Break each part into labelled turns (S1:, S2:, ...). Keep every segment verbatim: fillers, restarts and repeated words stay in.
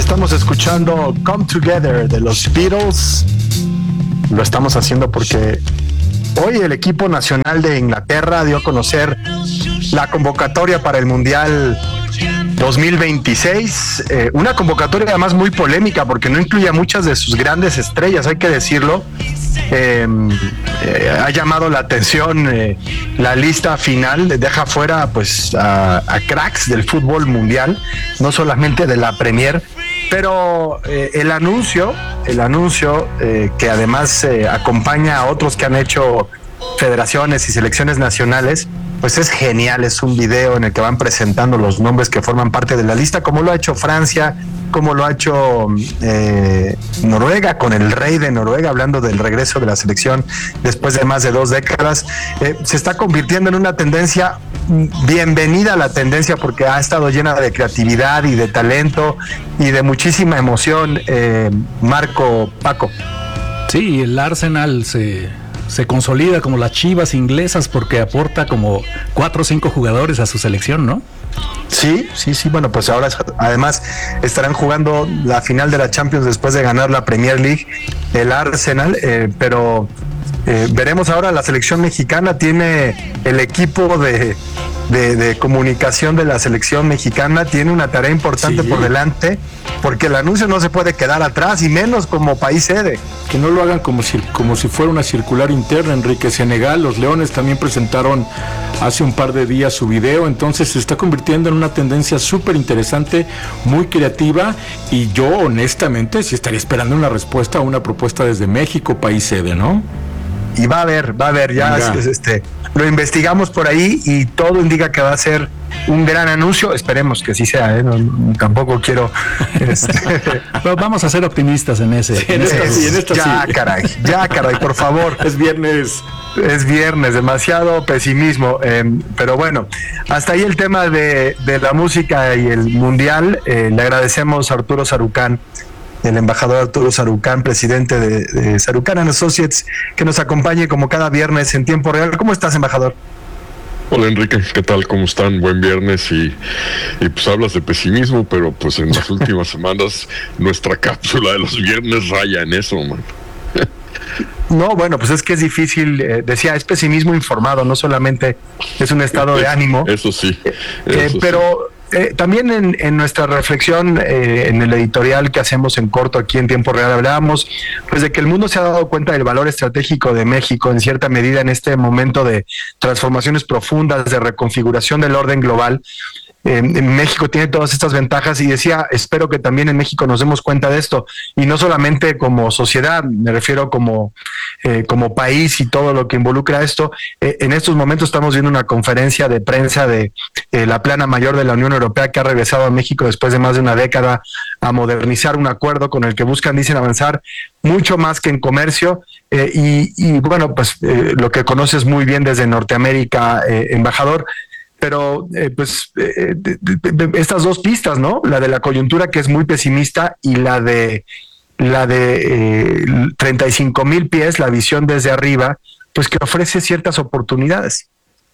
S1: Estamos escuchando Come Together de los Beatles. Lo estamos haciendo porque hoy el equipo nacional de Inglaterra dio a conocer la convocatoria para el Mundial dos mil veintiséis, eh, una convocatoria además muy polémica porque no incluye a muchas de sus grandes estrellas, hay que decirlo. Eh, eh, ha llamado la atención eh, la lista final, deja fuera pues a, a cracks del fútbol mundial, no solamente de la Premier, pero eh, el anuncio, el anuncio eh, que además eh, acompaña a otros que han hecho federaciones y selecciones nacionales, pues es genial. Es un video en el que van presentando los nombres que forman parte de la lista, como lo ha hecho Francia, como lo ha hecho eh, Noruega, con el rey de Noruega, hablando del regreso de la selección después de más de dos décadas. Eh, se está convirtiendo en una tendencia, bienvenida a la tendencia, porque ha estado llena de creatividad y de talento y de muchísima emoción. eh, Marco, Paco.
S2: Sí, el Arsenal se... se consolida como las Chivas inglesas porque aporta como cuatro o cinco jugadores a su selección, ¿no?
S1: Sí, sí, sí, bueno, pues ahora además estarán jugando la final de la Champions después de ganar la Premier League, el Arsenal, eh, pero eh, veremos ahora. La selección mexicana tiene el equipo de, de, de comunicación de la selección mexicana, tiene una tarea importante sí. por delante, porque el anuncio no se puede quedar atrás, y menos como país sede.
S3: Que no lo hagan como si, como si fuera una circular interna, Enrique. Senegal, los Leones también presentaron hace un par de días su video, entonces se está convirtiendo en una tendencia súper interesante, muy creativa, y yo honestamente sí estaría esperando una respuesta o una propuesta desde México, país sede, ¿no?
S1: Y va a haber, va a haber, ya es, este, lo investigamos por ahí y todo indica que va a ser un gran anuncio. Esperemos que sí sea, ¿eh? No, no, tampoco quiero. Este...
S2: Pero vamos a ser optimistas en ese.
S1: Sí, en esta
S2: es,
S1: sí, en esta ya, sí. caray, ya, caray, por favor.
S3: Es viernes.
S1: Es viernes, demasiado pesimismo. Eh, pero bueno, hasta ahí el tema de, de la música y el mundial. Eh, le agradecemos a Arturo Sarucán, el embajador Arturo Sarucán, presidente de, de Sarucán and Associates, que nos acompañe como cada viernes en tiempo real. ¿Cómo estás, embajador?
S4: Hola, Enrique, ¿qué tal? ¿Cómo están? Buen viernes. Y, y pues hablas de pesimismo, pero pues en las últimas semanas nuestra cápsula de los viernes raya en eso, man.
S1: No, bueno, pues es que es difícil, eh, decía, es pesimismo informado, no solamente es un estado de ánimo.
S4: Eso sí.
S1: Eso eh, pero
S4: sí.
S1: Eh, también en, en nuestra reflexión, eh, en el editorial que hacemos en corto aquí en Tiempo Real, hablábamos pues de que el mundo se ha dado cuenta del valor estratégico de México en cierta medida en este momento de transformaciones profundas, de reconfiguración del orden global. Eh, México tiene todas estas ventajas, y decía, espero que también en México nos demos cuenta de esto, y no solamente como sociedad, me refiero como, eh, como país y todo lo que involucra esto. Eh, en estos momentos estamos viendo una conferencia de prensa de eh, la plana mayor de la Unión Europea, que ha regresado a México después de más de una década a modernizar un acuerdo con el que buscan, dicen, avanzar mucho más que en comercio. Eh, y, y bueno, pues eh, lo que conoces muy bien desde Norteamérica, eh, embajador. Pero eh, pues eh, de, de, de estas dos pistas, ¿no? La de la coyuntura, que es muy pesimista, y la de la de eh, treinta y cinco mil pies, la visión desde arriba, pues que ofrece ciertas oportunidades.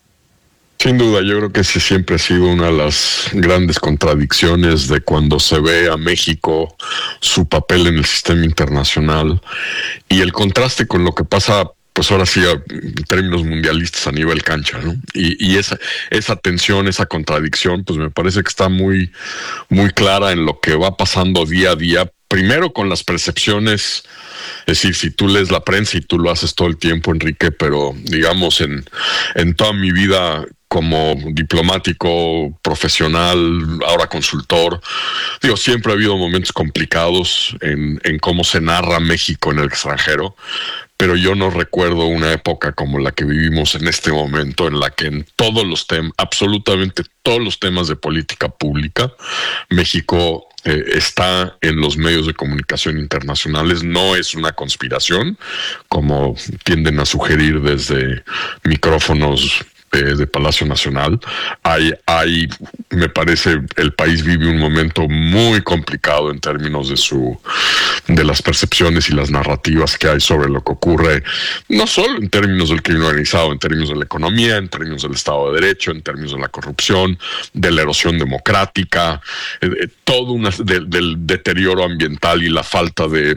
S4: Sin duda, yo creo que ese siempre ha sido una de las grandes contradicciones de cuando se ve a México, su papel en el sistema internacional, y el contraste con lo que pasa, pues ahora sí, en términos mundialistas a nivel cancha, ¿no? Y, y esa, esa tensión, esa contradicción, pues me parece que está muy, muy clara en lo que va pasando día a día. Primero con las percepciones, es decir, si tú lees la prensa, y tú lo haces todo el tiempo, Enrique, pero digamos en, en toda mi vida como diplomático, profesional, ahora consultor, digo, siempre ha habido momentos complicados en, en cómo se narra México en el extranjero, pero yo no recuerdo una época como la que vivimos en este momento, en la que en todos los temas, absolutamente todos los temas de política pública, México eh, está en los medios de comunicación internacionales. No es una conspiración, como tienden a sugerir desde micrófonos eh, de Palacio Nacional. Hay, hay, me parece, el país vive un momento muy complicado en términos de su, de las percepciones y las narrativas que hay sobre lo que ocurre, no solo en términos del crimen organizado, en términos de la economía, en términos del Estado de Derecho, en términos de la corrupción, de la erosión democrática, eh, eh, todo una, de, del deterioro ambiental y la falta de,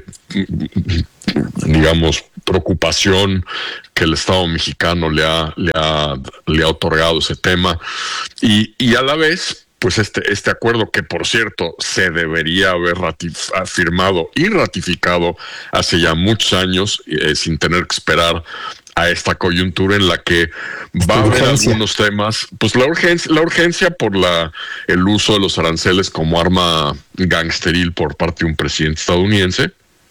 S4: digamos, preocupación que el Estado mexicano le ha, le ha, le ha otorgado ese tema, y, y a la vez, pues este, este acuerdo, que por cierto se debería haber ratif- firmado y ratificado hace ya muchos años, eh, sin tener que esperar a esta coyuntura en la que va a haber algunos temas, pues la urgencia, la urgencia por la el uso de los aranceles como arma gangsteril por parte de un presidente estadounidense.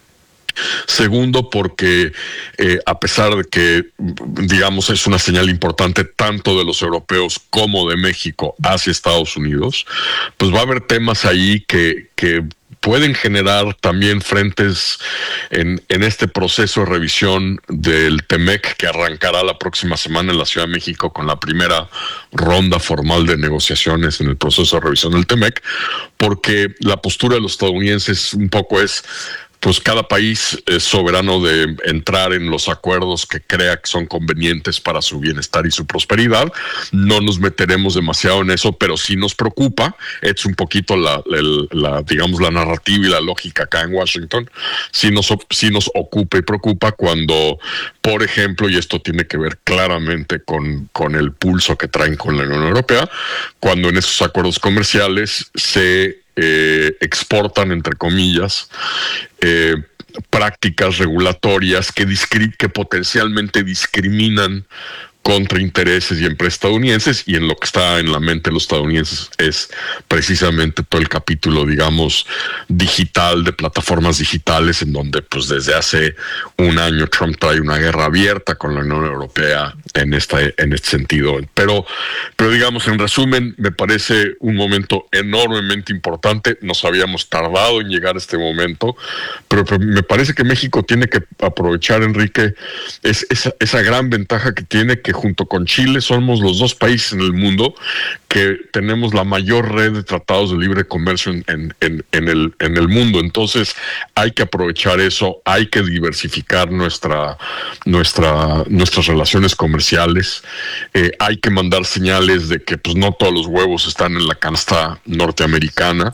S4: Segundo, porque eh, a pesar de que, digamos, es una señal importante tanto de los europeos como de México hacia Estados Unidos, pues va a haber temas ahí que, que pueden generar también frentes en, en este proceso de revisión del TEMEC, que arrancará la próxima semana en la Ciudad de México con la primera ronda formal de negociaciones en el proceso de revisión del TEMEC, porque la postura de los estadounidenses un poco es: pues cada país es soberano de entrar en los acuerdos que crea que son convenientes para su bienestar y su prosperidad. No nos meteremos demasiado en eso, pero sí nos preocupa. Es un poquito la, la, la digamos, la narrativa y la lógica acá en Washington. Sí nos, sí nos ocupa y preocupa cuando, por ejemplo, y esto tiene que ver claramente con, con el pulso que traen con la Unión Europea, cuando en esos acuerdos comerciales se Eh, exportan, entre comillas, eh, prácticas regulatorias que, discri- que potencialmente discriminan contra intereses y empresas estadounidenses, y en lo que está en la mente de los estadounidenses es precisamente todo el capítulo, digamos, digital, de plataformas digitales, en donde pues desde hace un año Trump trae una guerra abierta con la Unión Europea en esta, en este sentido. Pero, pero digamos, en resumen, me parece un momento enormemente importante. Nos habíamos tardado en llegar a este momento, pero, pero me parece que México tiene que aprovechar, Enrique, es, esa, esa gran ventaja que tiene, que junto con Chile somos los dos países en el mundo que tenemos la mayor red de tratados de libre comercio en, en, en, en, el, en el mundo. Entonces hay que aprovechar eso, hay que diversificar nuestra, nuestra, nuestras relaciones comerciales, eh, hay que mandar señales de que pues no todos los huevos están en la canasta norteamericana.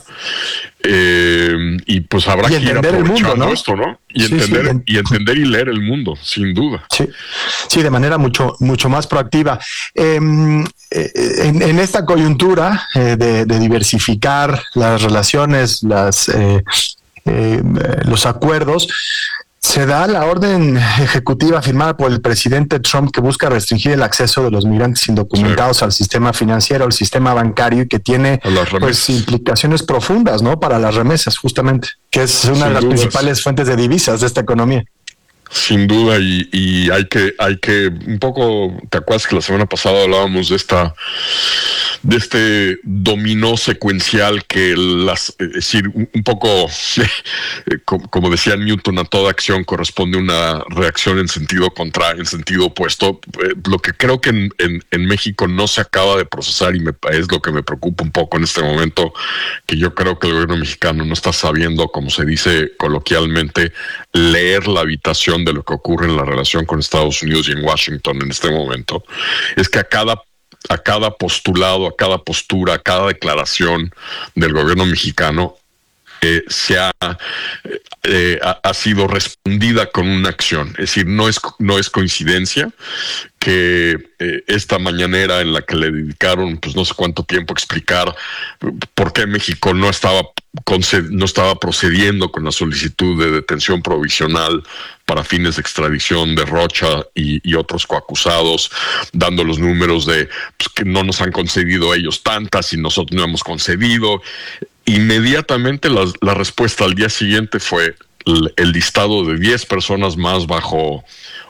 S4: Eh, y pues habrá
S1: y
S4: que ir aprovechando el mundo, ¿no? esto, ¿no? Y sí, entender, sí, en... y entender y leer el mundo, sin duda.
S1: Sí, sí, de manera mucho, mucho más proactiva. Eh, en, en esta coyuntura eh, de, de diversificar las relaciones, las eh, eh, los acuerdos, se da la orden ejecutiva firmada por el presidente Trump que busca restringir el acceso de los migrantes indocumentados sí. al sistema financiero, al sistema bancario, y que tiene pues implicaciones profundas, ¿no? Para las remesas, justamente, que es una Sin de las dudas. principales fuentes de divisas de esta economía.
S4: Sin duda, y, y hay que, hay que, un poco, ¿te acuerdas que la semana pasada hablábamos de esta, de este dominó secuencial que las, es decir, un, un poco, como decía Newton, a toda acción corresponde una reacción en sentido contra, en sentido opuesto? Lo que creo que en, en, en México no se acaba de procesar, y me, es lo que me preocupa un poco en este momento, que yo creo que el gobierno mexicano no está sabiendo, como se dice coloquialmente, leer la habitación de lo que ocurre en la relación con Estados Unidos y en Washington en este momento, es que a cada a cada postulado, a cada postura, a cada declaración del gobierno mexicano eh, se ha, eh, ha, ha sido respondida con una acción. Es decir, no es, no es coincidencia que eh, esta mañanera, en la que le dedicaron pues no sé cuánto tiempo a explicar por qué México no estaba no estaba procediendo con la solicitud de detención provisional para fines de extradición de Rocha y, y otros coacusados, dando los números de pues, que no nos han concedido ellos tantas y nosotros no hemos concedido. Inmediatamente la, la respuesta al día siguiente fue el, el listado de diez personas más bajo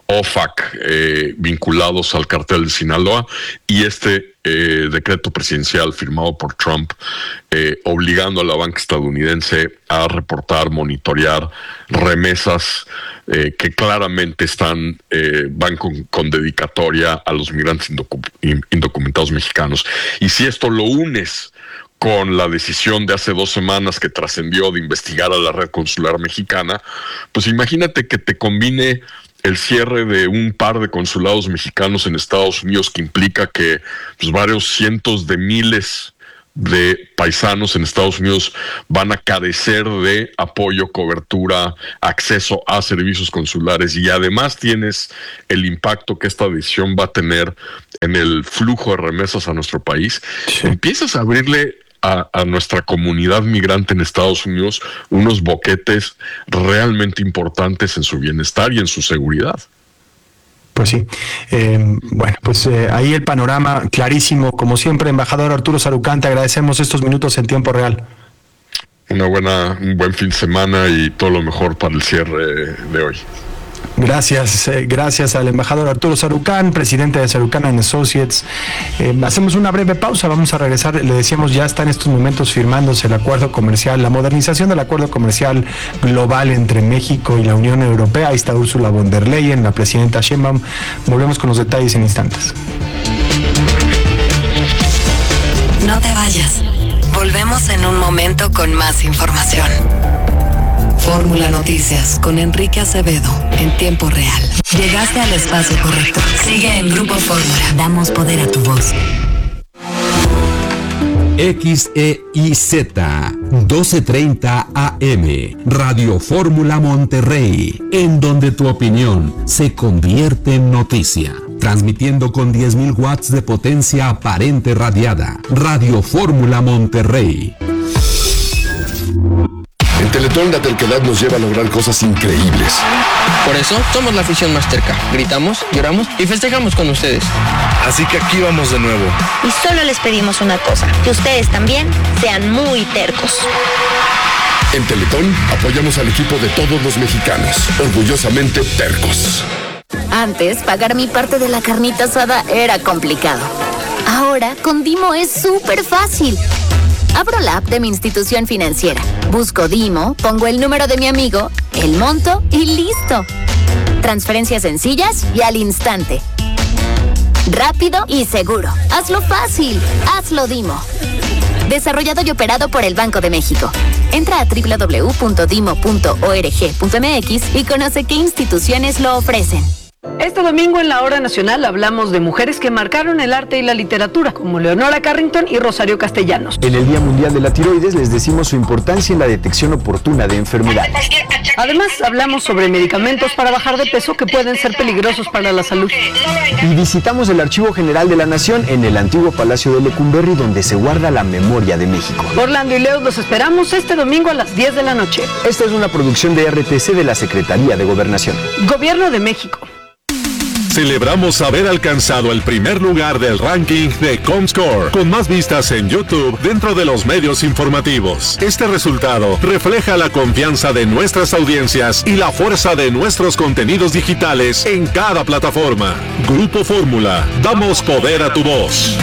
S4: O F A C eh, vinculados al cartel de Sinaloa, y este eh, decreto presidencial firmado por Trump eh, obligando a la banca estadounidense a reportar, monitorear remesas eh, que claramente están eh, van con, con dedicatoria a los migrantes indocu- indocumentados mexicanos. Y si esto lo unes con la decisión de hace dos semanas que trascendió de investigar a la red consular mexicana, pues imagínate que te combine el cierre de un par de consulados mexicanos en Estados Unidos, que implica que pues, varios cientos de miles de paisanos en Estados Unidos van a carecer de apoyo, cobertura, acceso a servicios consulares, y además tienes el impacto que esta decisión va a tener en el flujo de remesas a nuestro país. Sí. Empiezas a abrirle A, a nuestra comunidad migrante en Estados Unidos unos boquetes realmente importantes en su bienestar y en su seguridad.
S1: Pues sí, eh, bueno, pues eh, ahí el panorama clarísimo, como siempre. Embajador Arturo Sarucán, te agradecemos estos minutos en tiempo real.
S4: Una buena, un buen fin de semana y todo lo mejor para el cierre de hoy.
S1: Gracias, eh, gracias al embajador Arturo Sarucán, presidente de Sarucán and Associates. Eh, hacemos una breve pausa, vamos a regresar. Le decíamos, ya está en estos momentos firmándose el acuerdo comercial, la modernización del acuerdo comercial global entre México y la Unión Europea. Ahí está Ursula von der Leyen, la presidenta Sheinbaum. Volvemos con los detalles en instantes.
S5: No te vayas. Volvemos en un momento con más información. Fórmula Noticias con Enrique Acevedo en tiempo real. Llegaste al espacio correcto. Sigue en Grupo Fórmula. Damos poder a tu voz.
S6: X E I Z doce treinta A M Radio Fórmula Monterrey, en donde tu opinión se convierte en noticia. Transmitiendo con diez mil watts de potencia aparente radiada. Radio Fórmula Monterrey.
S7: En Teletón la terquedad nos lleva a lograr cosas increíbles.
S8: Por eso somos la afición más terca. Gritamos, lloramos y festejamos con ustedes.
S9: Así que aquí vamos de nuevo.
S10: Y solo les pedimos una cosa, que ustedes también sean muy tercos.
S7: En Teletón apoyamos al equipo de todos los mexicanos, orgullosamente tercos.
S11: Antes, pagar mi parte de la carnita asada era complicado. Ahora, con Dimo es súper fácil. Abro la app de mi institución financiera, busco Dimo, pongo el número de mi amigo, el monto y listo. Transferencias sencillas y al instante. Rápido y seguro. Hazlo fácil. Hazlo Dimo. Desarrollado y operado por el Banco de México. Entra a doble u doble u doble u punto dimo punto org punto m x y conoce qué instituciones lo ofrecen.
S12: Este domingo en la Hora Nacional hablamos de mujeres que marcaron el arte y la literatura, como Leonora Carrington y Rosario Castellanos.
S13: En el Día Mundial de la Tiroides les decimos su importancia en la detección oportuna de enfermedades.
S12: Además, hablamos sobre medicamentos para bajar de peso que pueden ser peligrosos para la salud.
S13: Y visitamos el Archivo General de la Nación en el antiguo Palacio de Lecumberri, donde se guarda la memoria de México.
S12: Orlando y Leo los esperamos este domingo a las diez de la noche.
S13: Esta es una producción de R T C de la Secretaría de Gobernación.
S12: Gobierno de México.
S14: Celebramos haber alcanzado el primer lugar del ranking de Comscore, con más vistas en YouTube dentro de los medios informativos. Este resultado refleja la confianza de nuestras audiencias y la fuerza de nuestros contenidos digitales en cada plataforma. Grupo Fórmula, damos poder a tu voz.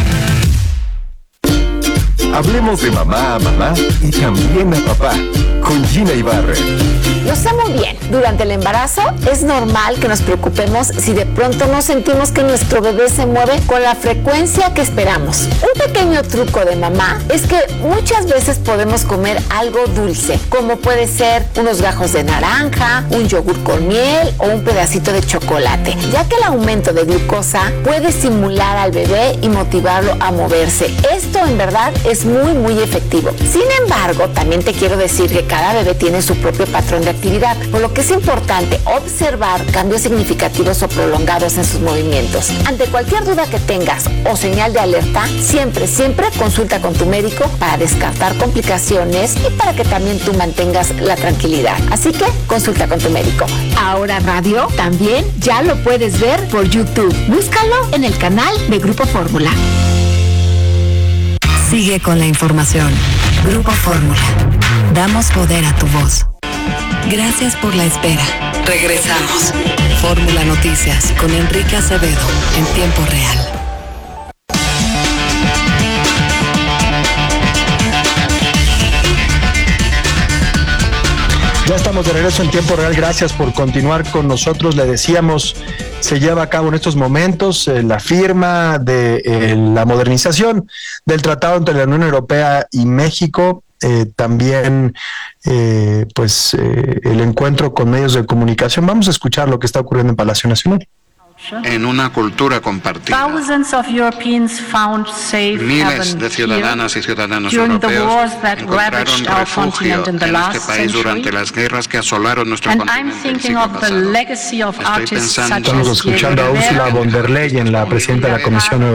S15: Hablemos de mamá a mamá y también a papá, con Gina Ibarra.
S16: Lo sé muy bien. Durante el embarazo es normal que nos preocupemos si de pronto no sentimos que nuestro bebé se mueve con la frecuencia que esperamos. Un pequeño truco de mamá es que muchas veces podemos comer algo dulce, como puede ser unos gajos de naranja, un yogur con miel o un pedacito de chocolate, ya que el aumento de glucosa puede estimular al bebé y motivarlo a moverse. Esto en verdad es muy muy efectivo. Sin embargo, también te quiero decir que cada bebé tiene su propio patrón de actividad, por lo que es importante observar cambios significativos o prolongados en sus movimientos. Ante cualquier duda que tengas o señal de alerta, siempre, siempre consulta con tu médico para descartar complicaciones y para que también tú mantengas la tranquilidad. Así que consulta con tu médico. Ahora Radio también ya lo puedes ver por YouTube. Búscalo en el canal de Grupo Fórmula.
S5: Sigue con la información. Grupo Fórmula. Damos poder a tu voz. Gracias por la espera. Regresamos. Fórmula Noticias con Enrique Acevedo en tiempo real.
S1: Ya estamos de regreso en tiempo real. Gracias por continuar con nosotros. Le decíamos, se lleva a cabo en estos momentos eh, la firma de eh, la modernización del tratado entre la Unión Europea y México. Eh, también eh, pues eh, el encuentro con medios de comunicación. Vamos a escuchar lo que está ocurriendo en Palacio Nacional.
S17: En una cultura compartida, miles de ciudadanas y ciudadanos europeos encontraron refugio en este país durante las guerras que asolaron nuestro continente el siglo pasado. Estoy pensando...
S1: Estamos escuchando a Ursula von der Leyen, la presidenta de la Comisión Europea.